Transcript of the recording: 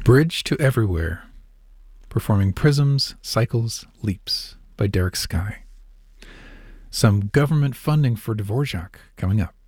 Bridge to Everywhere, performing Prisms, Cycles, Leaps by Derek Sky. Some government funding for Dvorak coming up.